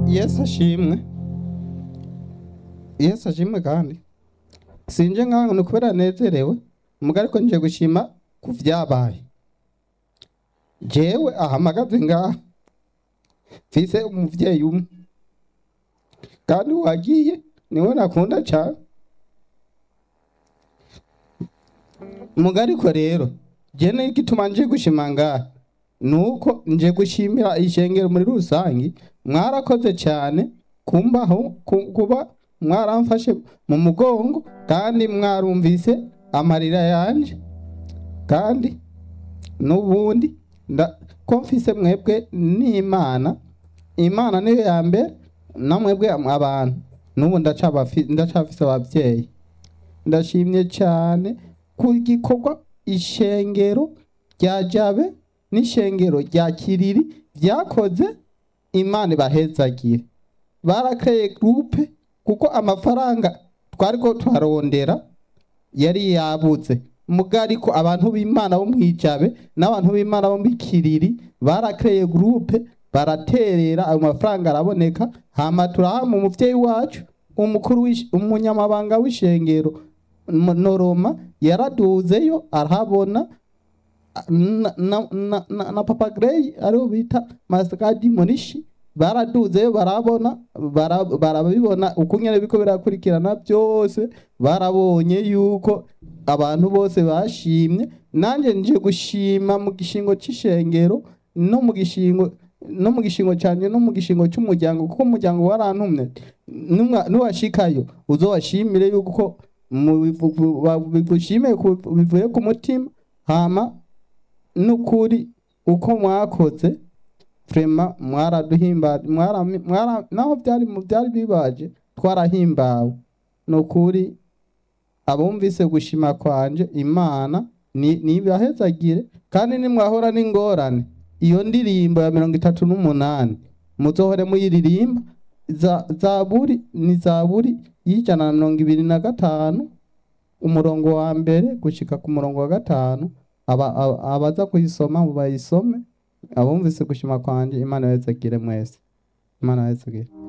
Yesu ashimwe. Yesu ashimwe kandi sinje nkangu ni kubera nezerewe mugari ko nje gushima ku vyabaye. Jewe ahamagaze ngaha mfise umuvyeyi umwe kandi wagiye niwe nakunda cyane. Mugari ko rero je n'igituma nje gushima ngaha nuko nje gushimira ishengero muri rusangi, mwarakoze cyane kumbaho kuba mwaramfashe mu mugongo kandi mwarumvise amarira yanje, kandi n'ubundi ko mfise mwebwe n'Imana. Imana niyo ya mbere namwebwe abantu, n'ubu ndacafise abavyeyi. Ndashimye cyane ku gikorwa ishengero rya Jabe n'ishengero rya Kiriri vyakoze. Imana ibahezagire. Barakeye groupe kuko amafaranga twariko twarondera yari yabuze, mugari ko abantu b'Imana bo mwijabe n'abantu b'Imana bo mbikiriri barakeye groupe baraterera ayo mafaranga araboneka. Hama turahamwe umuvyeyi wacu umukuru umunyamabanga w'ishengero Noroma yaraduzeyo arahabona na Papa Grey ariho bita Master Monishi baraduzeyo barabibona uko nyene biko birakurikirana byose. Barabonye yuko abantu bose bashimye, nanje nje gushima mu gishingo c'ishengero no mu gishingo cyane no mu gishingo cy'umuryango, kuko umuryango warantumye nuwashikayo uzowashimire yuko bigushime bivuye ku mutima. Hama nukuri uko mwakoze vrema mwaraduhimbaje, naho byari bibaje twarahimbawe. Nukuri abumvise gushima kwanje Imana nibahezagire, kandi nimwahora n'ingorane iyo ndirimbo ya 38 muzohore muyiririmba. Zaburi ni Zaburi y'ijana na 25 umurongo wa mbere gushika ku murongo wa 5. Abaza kuyisoma mu bayisome. Abumvise gushima kwanje Imana yezagire mwese. Imana yezagire.